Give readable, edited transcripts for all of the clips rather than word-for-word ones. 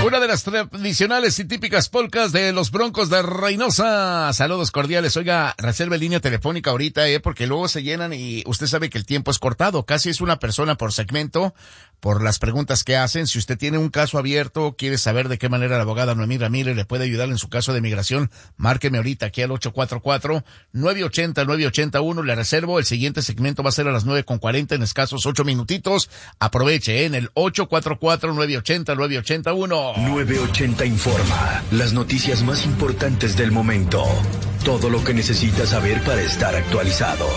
Una de las tradicionales y típicas polcas de los Broncos de Reynosa. Saludos cordiales. Oiga, reserve línea telefónica ahorita, porque luego se llenan y usted sabe que el tiempo es cortado. Casi es una persona por segmento, por las preguntas que hacen. Si usted tiene un caso abierto, quiere saber de qué manera la abogada Noemí Ramírez le puede ayudar en su caso de migración, márqueme ahorita aquí al 844-980-981. Le reservo. El siguiente segmento va a ser a las 9:40 en escasos 8 minutitos. Aproveche, en el 844-980-981. 980 informa. Las noticias más importantes del momento. Todo lo que necesitas saber para estar actualizado.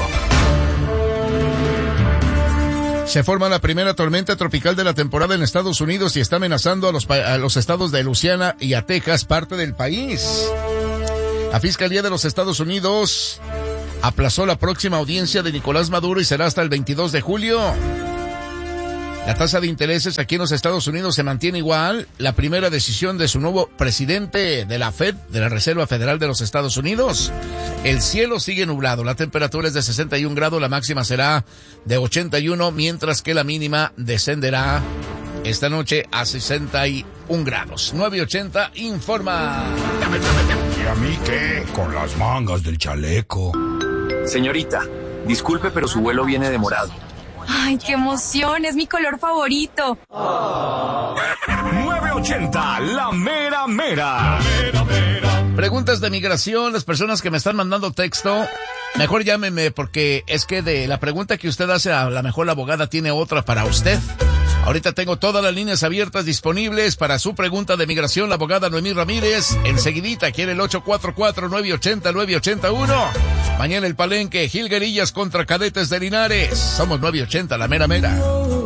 Se forma la primera tormenta tropical de la temporada en Estados Unidos y está amenazando a los estados de Luisiana y a Texas, parte del país. La Fiscalía de los Estados Unidos aplazó la próxima audiencia de Nicolás Maduro y será hasta el 22 de julio. La tasa de intereses aquí en los Estados Unidos se mantiene igual. La primera decisión de su nuevo presidente de la Fed, de la Reserva Federal de los Estados Unidos. El cielo sigue nublado. La temperatura es de 61 grados. La máxima será de 81, mientras que la mínima descenderá esta noche a 61 grados. 980 informa. ¿Y a mí qué? Con las mangas del chaleco. Señorita, disculpe, pero su vuelo viene demorado. ¡Ay, qué emoción! Es mi color favorito. 980, la mera mera. Preguntas de migración, las personas que me están mandando texto, mejor llámeme porque es que de la pregunta que usted hace, a la mejor la abogada tiene otra para usted. Ahorita tengo todas las líneas abiertas disponibles para su pregunta de migración, la abogada Noemí Ramírez. Enseguidita quiere el 844-980-981. Mañana el Palenque, Gilguerillas contra Cadetes de Linares. Somos 980, la mera mera.